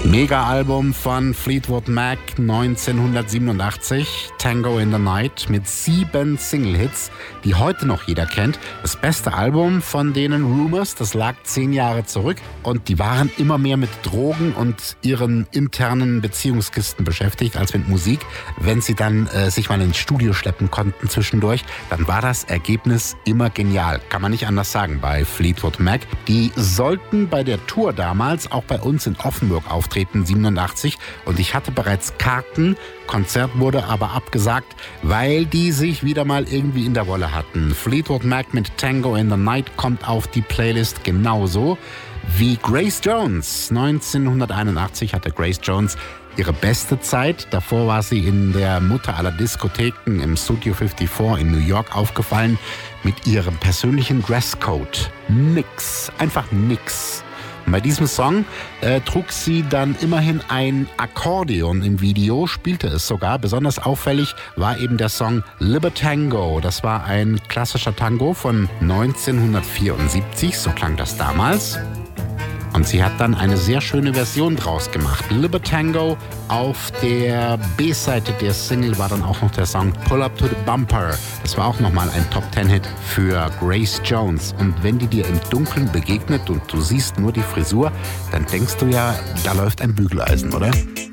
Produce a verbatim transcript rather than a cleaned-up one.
Mega-Album von Fleetwood Mac neunzehnhundertsiebenundachtzig, Tango in the Night mit sieben Single-Hits, die heute noch jeder kennt. Das beste Album von denen, Rumours, das lag zehn Jahre zurück und die waren immer mehr mit Drogen und ihren internen Beziehungskisten beschäftigt als mit Musik. Wenn sie dann äh, sich mal ins Studio schleppen konnten zwischendurch, dann war das Ergebnis immer genial. Kann man nicht anders sagen bei Fleetwood Mac. Die sollten bei der Tour damals auch bei uns in Offenburg auftreten, siebenundachtzig, und ich hatte bereits Karten. Konzert wurde aber abgesagt, weil die sich wieder mal irgendwie in der Wolle hatten. Fleetwood Mac mit Tango in the Night kommt auf die Playlist genauso wie Grace Jones. neunzehnhunderteinundachtzig hatte Grace Jones ihre beste Zeit. Davor war sie in der Mutter aller Diskotheken im Studio vierundfünfzig in New York aufgefallen mit ihrem persönlichen Dresscode. Nix, einfach nix. Bei diesem Song äh, trug sie dann immerhin ein Akkordeon im Video, spielte es sogar. Besonders auffällig war eben der Song Libertango. Das war ein klassischer Tango von neunzehnhundertvierundsiebzig, so klang das damals. Und sie hat dann eine sehr schöne Version draus gemacht. Libertango. Auf der B-Seite der Single war dann auch noch der Song Pull Up to the Bumper. Das war auch nochmal ein Top-Ten-Hit für Grace Jones. Und wenn die dir im Dunkeln begegnet und du siehst nur die Frisur, dann denkst du ja, da läuft ein Bügeleisen, oder?